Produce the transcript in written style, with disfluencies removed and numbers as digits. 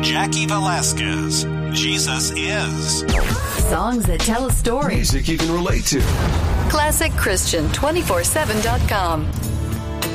Jackie Velasquez. Jesus is. Songs that tell a story. Music you can relate to. ClassicChristian247.com.